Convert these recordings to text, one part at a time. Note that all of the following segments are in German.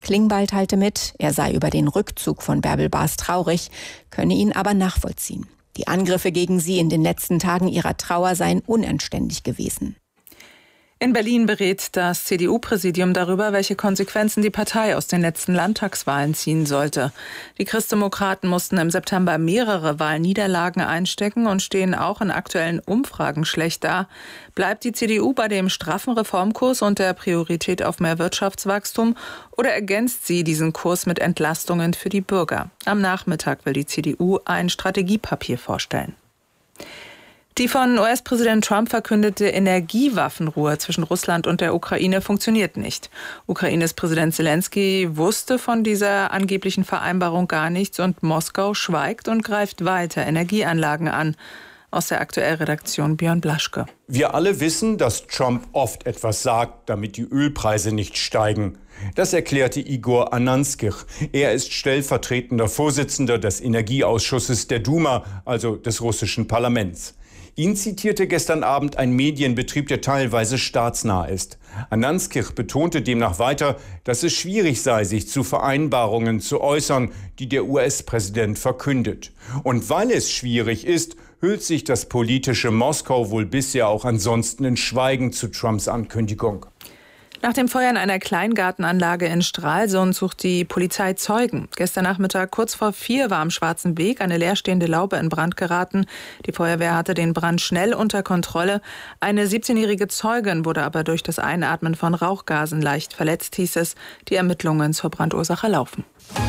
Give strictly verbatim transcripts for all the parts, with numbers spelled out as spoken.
Klingbeil teilte mit, er sei über den Rückzug von Bärbel Bas traurig, könne ihn aber nachvollziehen. Die Angriffe gegen sie in den letzten Tagen ihrer Trauer seien unanständig gewesen. In Berlin berät das C D U-Präsidium darüber, welche Konsequenzen die Partei aus den letzten Landtagswahlen ziehen sollte. Die Christdemokraten mussten im September mehrere Wahlniederlagen einstecken und stehen auch in aktuellen Umfragen schlecht da. Bleibt die C D U bei dem straffen Reformkurs und der Priorität auf mehr Wirtschaftswachstum oder ergänzt sie diesen Kurs mit Entlastungen für die Bürger? Am Nachmittag will die C D U ein Strategiepapier vorstellen. Die von U S-Präsident Trump verkündete Energiewaffenruhe zwischen Russland und der Ukraine funktioniert nicht. Ukraines Präsident Zelensky wusste von dieser angeblichen Vereinbarung gar nichts und Moskau schweigt und greift weiter Energieanlagen an. Aus der Aktuell-Redaktion Björn Blaschke. Wir alle wissen, dass Trump oft etwas sagt, damit die Ölpreise nicht steigen. Das erklärte Igor Ananskij. Er ist stellvertretender Vorsitzender des Energieausschusses der Duma, also des russischen Parlaments. Ihn zitierte gestern Abend ein Medienbetrieb, der teilweise staatsnah ist. Ananskij betonte demnach weiter, dass es schwierig sei, sich zu Vereinbarungen zu äußern, die der U S-Präsident verkündet. Und weil es schwierig ist, hüllt sich das politische Moskau wohl bisher auch ansonsten in Schweigen zu Trumps Ankündigung. Nach dem Feuer in einer Kleingartenanlage in Stralsund sucht die Polizei Zeugen. Gestern Nachmittag kurz vor vier war am Schwarzen Weg eine leerstehende Laube in Brand geraten. Die Feuerwehr hatte den Brand schnell unter Kontrolle. Eine siebzehnjährige Zeugin wurde aber durch das Einatmen von Rauchgasen leicht verletzt, hieß es. Die Ermittlungen zur Brandursache laufen.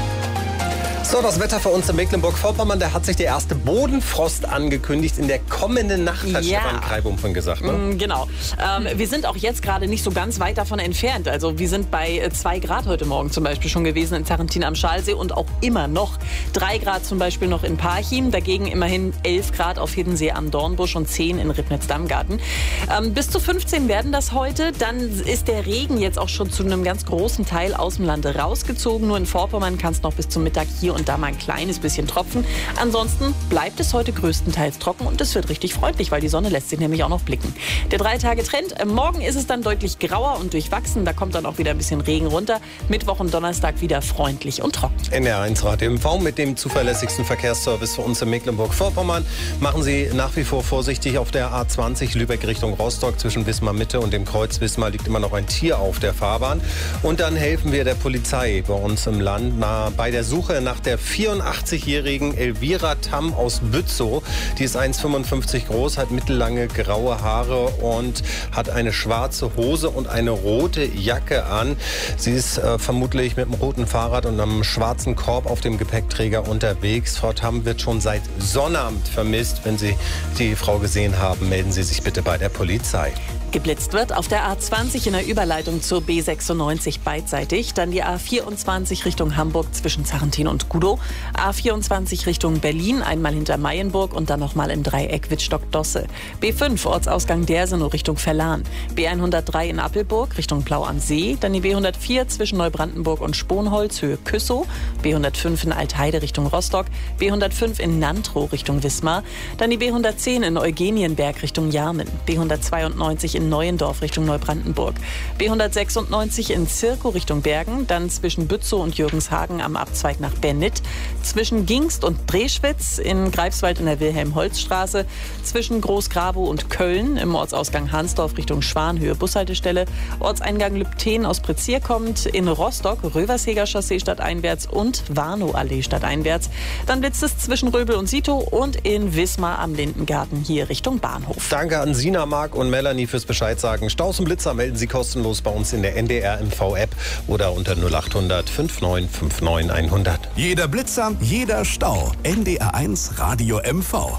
So, das Wetter für uns in Mecklenburg-Vorpommern, da hat sich der erste Bodenfrost angekündigt in der kommenden Nacht, hat ja. Stefan Kreibum von gesagt. Ne? Mm, genau. Ähm, wir sind auch jetzt gerade nicht so ganz weit davon entfernt. Also wir sind bei zwei Grad heute Morgen zum Beispiel schon gewesen in Sarrentin am Schalsee und auch immer noch drei Grad zum Beispiel noch in Parchim. Dagegen immerhin elf Grad auf Hiddensee am Dornbusch und zehn in Ribnitz-Dammgarten. Ähm, bis zu fünfzehn werden das heute. Dann ist der Regen jetzt auch schon zu einem ganz großen Teil aus dem Lande rausgezogen. Nur in Vorpommern kann es noch bis zum Mittag hier und da mal ein kleines bisschen tropfen. Ansonsten bleibt es heute größtenteils trocken und es wird richtig freundlich, weil die Sonne lässt sich nämlich auch noch blicken. Der Drei-Tage-Trend. Morgen ist es dann deutlich grauer und durchwachsen. Da kommt dann auch wieder ein bisschen Regen runter. Mittwoch und Donnerstag wieder freundlich und trocken. N R eins Radio M V mit dem zuverlässigsten Verkehrsservice für uns in Mecklenburg-Vorpommern. Machen Sie nach wie vor vorsichtig auf der A zwanzig Lübeck Richtung Rostock. Zwischen Wismar Mitte und dem Kreuz Wismar liegt immer noch ein Tier auf der Fahrbahn. Und dann helfen wir der Polizei bei uns im Land na, bei der Suche nach der vierundachtzigjährigen Elvira Tamm aus Bützow. Die ist eins Komma fünfundfünfzig groß, hat mittellange graue Haare und hat eine schwarze Hose und eine rote Jacke an. Sie ist äh, vermutlich mit einem roten Fahrrad und einem schwarzen Korb auf dem Gepäckträger unterwegs. Frau Tamm wird schon seit Sonnabend vermisst. Wenn Sie die Frau gesehen haben, melden Sie sich bitte bei der Polizei. Geblitzt wird auf der A zwanzig in der Überleitung zur B sechsundneunzig beidseitig. Dann die A vierundzwanzig Richtung Hamburg zwischen Sarrentin und Gudow. A vierundzwanzig Richtung Berlin, einmal hinter Mayenburg und dann nochmal im Dreieck Wittstock-Dosse. B fünf Ortsausgang Dersenow Richtung Verlan. B hundertdrei in Appelburg Richtung Blau am See. Dann die B hundertvier zwischen Neubrandenburg und Sponholz Höhe Küssow. B hundertfünf in Altheide Richtung Rostock. B hundertfünf in Nantrow Richtung Wismar. Dann die B hundertzehn in Eugenienberg Richtung Jarmen. B hundertzweiundneunzig in Neuendorf Richtung Neubrandenburg. B hundertsechsundneunzig in Zirkow Richtung Bergen, dann zwischen Bützow und Jürgenshagen am Abzweig nach Bernit, zwischen Gingst und Dreschwitz in Greifswald in der Wilhelm-Holz-Straße, zwischen Großgrabow und Köln im Ortsausgang Hansdorf Richtung Schwanhöhe Bushaltestelle, Ortseingang Lübten aus Prezier kommt, in Rostock Röversheger Chaussee stadteinwärts und Warnow-Allee stadteinwärts. Dann blitzt es zwischen Röbel und Sito und in Wismar am Lindengarten hier Richtung Bahnhof. Danke an Sina, Marc und Melanie fürs Bescheid sagen. Staus und Blitzer melden Sie kostenlos bei uns in der N D R M V-App oder unter null acht hundert neunundfünfzig neunundfünfzig hundert. Jeder Blitzer, jeder Stau. N D R eins Radio M V.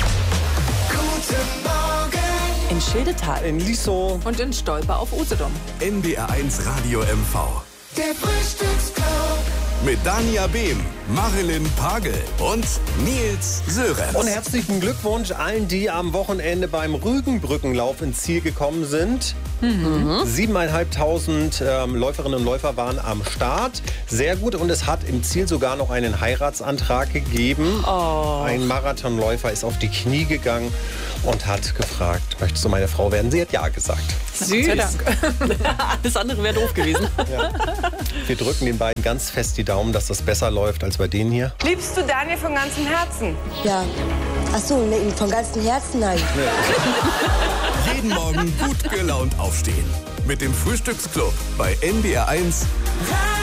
Guten Morgen. In Schildetal, In Liessow Und in Stolper auf Usedom. N D R eins Radio M V. Der Frühstücksclub. Mit Dania Behm, Marilyn Pagel und Nils Sörenz. Und herzlichen Glückwunsch allen, die am Wochenende beim Rügenbrückenlauf ins Ziel gekommen sind. Mhm. Siebeneinhalbtausend ähm, Läuferinnen und Läufer waren am Start. Sehr gut. Und es hat im Ziel sogar noch einen Heiratsantrag gegeben. Oh. Ein Marathonläufer ist auf die Knie gegangen und hat gefragt, möchtest du meine Frau werden? Sie hat ja gesagt. Süß. Alles andere wäre doof gewesen. Ja. Wir drücken den beiden ganz fest die Daumen, dass das besser läuft als bei denen hier. Liebst du Daniel von ganzem Herzen? Ja. Ach so, ne, von ganzem Herzen nein. Jeden Morgen gut gelaunt aufstehen. Mit dem Frühstücksclub bei N D R eins.